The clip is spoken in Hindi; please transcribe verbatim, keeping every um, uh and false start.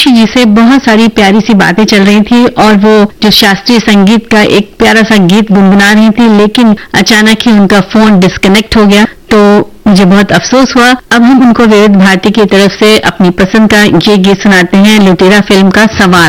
मीनाक्षी जी से बहुत सारी प्यारी सी बातें चल रही थी और वो जो शास्त्रीय संगीत का एक प्यारा सा गीत गुनगुना रही थी, लेकिन अचानक ही उनका फोन डिस्कनेक्ट हो गया, तो मुझे बहुत अफसोस हुआ। अब हम उनको विविध भारती की तरफ से अपनी पसंद का ये गीत सुनाते हैं, लुटेरा फिल्म का सवार।